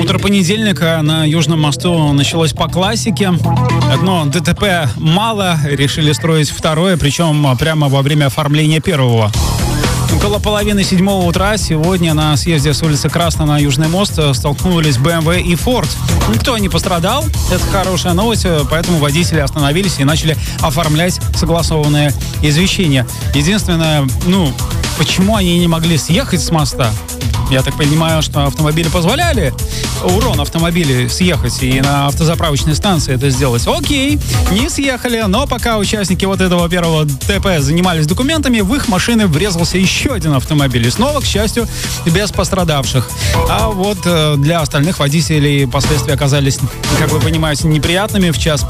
Утро понедельника на Южном мосту началось по классике. Одно ДТП мало, решили строить второе, причем прямо во время оформления первого. Около половины 7 утра сегодня на съезде с улицы Красной на Южный мост столкнулись BMW и Ford. Никто не пострадал, это хорошая новость, поэтому водители остановились и начали оформлять согласованное извещение. Единственное, почему они не могли съехать с моста? Я так понимаю, что автомобили позволяли, урон автомобилей, съехать и на автозаправочной станции это сделать. Окей, не съехали, но пока участники вот этого первого ДТП занимались документами, в их машины врезался еще один автомобиль. И снова, к счастью, без пострадавших. А вот для остальных водителей последствия оказались, как вы понимаете, неприятными. В час